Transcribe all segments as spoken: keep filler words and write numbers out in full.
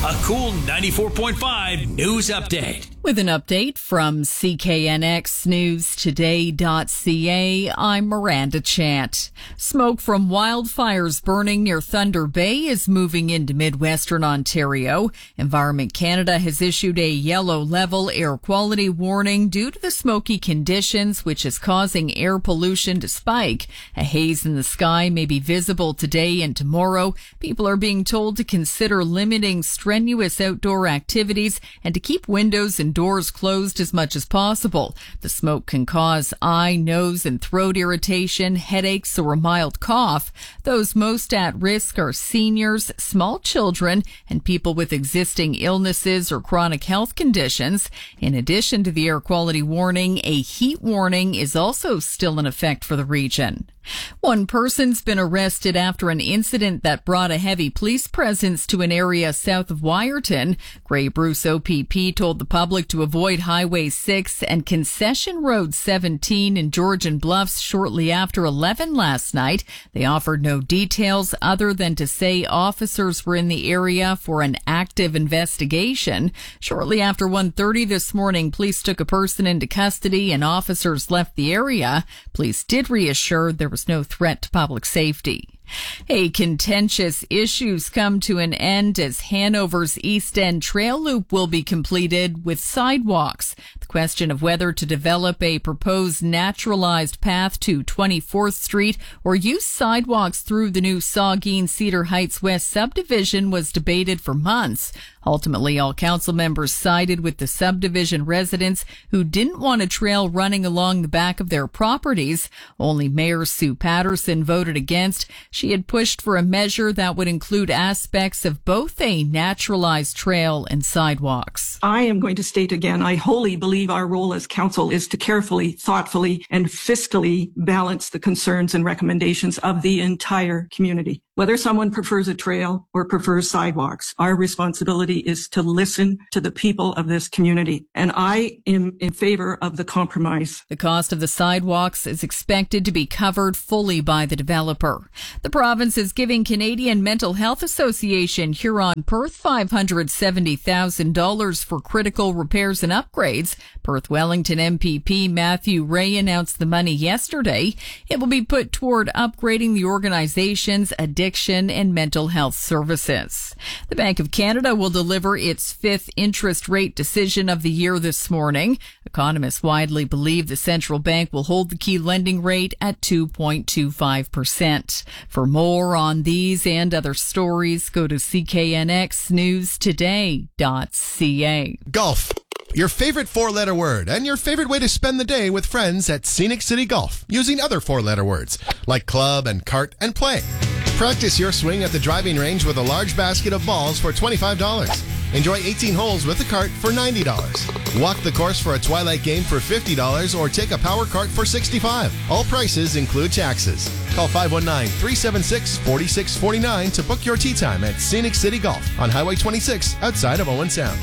A Cool ninety-four point five news update. With an update from C K N X News Today dot C A, I'm Miranda Chant. Smoke from wildfires burning near Thunder Bay is moving into Midwestern Ontario. Environment Canada has issued a yellow level air quality warning due to the smoky conditions, which is causing air pollution to spike. A haze in the sky may be visible today and tomorrow. People are being told to consider limiting strenuous outdoor activities and to keep windows and doors closed as much as possible. The smoke can cause eye, nose, and throat irritation, headaches, or a mild cough. Those most at risk are seniors, small children, and people with existing illnesses or chronic health conditions. In addition to the air quality warning, a heat warning is also still in effect for the region. One person's been arrested after an incident that brought a heavy police presence to an area south of Wyerton. Grey Bruce O P P told the public to avoid Highway six and Concession Road seventeen in Georgian Bluffs shortly after eleven last night. They offered no details other than to say officers were in the area for an active investigation. Shortly after one thirty this morning, police took a person into custody and officers left the area. Police did reassure there was no threat to public safety. Hey, contentious issues come to an end as Hanover's East End Trail Loop will be completed with sidewalks. The question of whether to develop a proposed naturalized path to twenty-fourth Street or use sidewalks through the new Saugeen Cedar Heights West subdivision was debated for months. Ultimately, all council members sided with the subdivision residents who didn't want a trail running along the back of their properties. Only Mayor Sue Patterson voted against. She had pushed for a measure that would include aspects of both a naturalized trail and sidewalks. I am going to state again, I wholly believe our role as council is to carefully, thoughtfully, and fiscally balance the concerns and recommendations of the entire community. Whether someone prefers a trail or prefers sidewalks, our responsibility is to listen to the people of this community. And I am in favor of the compromise. The cost of the sidewalks is expected to be covered fully by the developer. The province is giving Canadian Mental Health Association Huron Perth five hundred seventy thousand dollars for critical repairs and upgrades. Perth Wellington M P P Matthew Ray announced the money yesterday. It will be put toward upgrading the organization's addiction and mental health services. The Bank of Canada will deliver its fifth interest rate decision of the year this morning. Economists widely believe the central bank will hold the key lending rate at two point two five percent. For more on these and other stories, go to C K N X News Today dot C A. Golf. Your favorite four-letter word and your favorite way to spend the day with friends at Scenic City Golf using other four-letter words like club and cart and play. Practice your swing at the driving range with a large basket of balls for twenty-five dollars. Enjoy eighteen holes with a cart for ninety dollars. Walk the course for a twilight game for fifty dollars or take a power cart for sixty-five dollars. All prices include taxes. Call five one nine, three seven six, four six four nine to book your tee time at Scenic City Golf on Highway twenty-six outside of Owen Sound.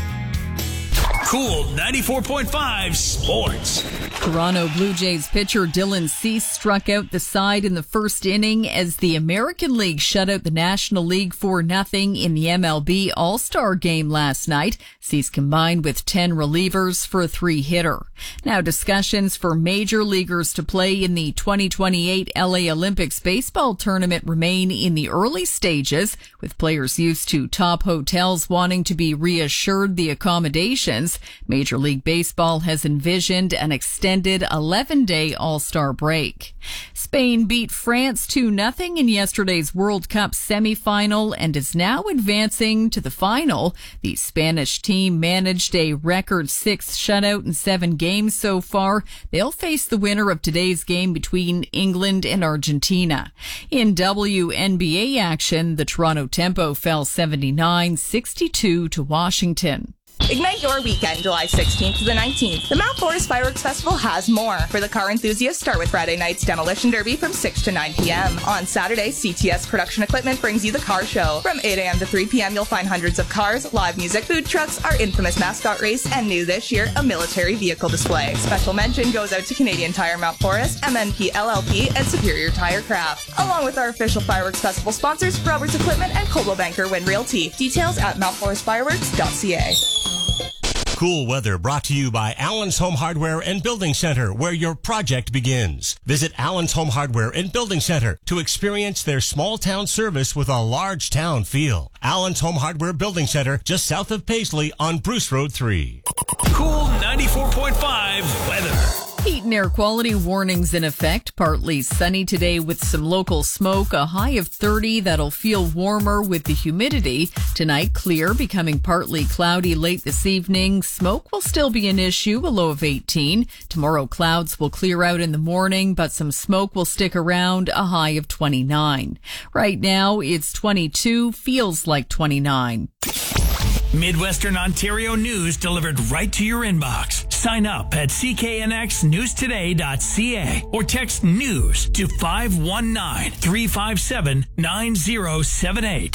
Cool ninety-four point five Sports. Toronto Blue Jays pitcher Dylan Cease struck out the side in the first inning as the American League shut out the National League four nothing in the M L B All-Star Game last night. Cease combined with ten relievers for a three-hitter. Now discussions for major leaguers to play in the twenty twenty-eight L A Olympics baseball tournament remain in the early stages, with players used to top hotels wanting to be reassured the accommodations. Major League Baseball has envisioned an extended eleven-day All-Star break. Spain beat France two nothing in yesterday's World Cup semifinal and is now advancing to the final. The Spanish team managed a record sixth shutout in seven games so far. They'll face the winner of today's game between England and Argentina. In W N B A action, the Toronto Tempo fell seventy-nine sixty-two to Washington. Ignite your weekend, July sixteenth to the nineteenth. The Mount Forest Fireworks Festival has more. For the car enthusiasts, start with Friday night's Demolition Derby from six to nine p.m. On Saturday, C T S Production Equipment brings you the car show. From eight a.m. to three p.m., you'll find hundreds of cars, live music, food trucks, our infamous mascot race, and new this year, a military vehicle display. Special mention goes out to Canadian Tire Mount Forest, M N P L L P, and Superior Tire Craft. Along with our official Fireworks Festival sponsors, Roberts Equipment and Coldwell Banker Wynn Realty. Details at mount forest fireworks dot c a. Cool weather brought to you by Allen's Home Hardware and Building Center, where your project begins. Visit Allen's Home Hardware and Building Center to experience their small town service with a large town feel. Allen's Home Hardware Building Center, just south of Paisley on Bruce Road three. Cool ninety-four point five weather. Heat and air quality warnings in effect. Partly sunny today with some local smoke. A high of thirty. That'll feel warmer with the humidity. Tonight, clear, becoming partly cloudy late this evening. Smoke will still be an issue, a low of eighteen. Tomorrow, clouds will clear out in the morning, but some smoke will stick around, a high of twenty-nine. Right now, it's twenty-two, feels like twenty-nine. Midwestern Ontario news delivered right to your inbox. Sign up at c k n x news today dot c a or text news to five one nine, three five seven, nine zero seven eight.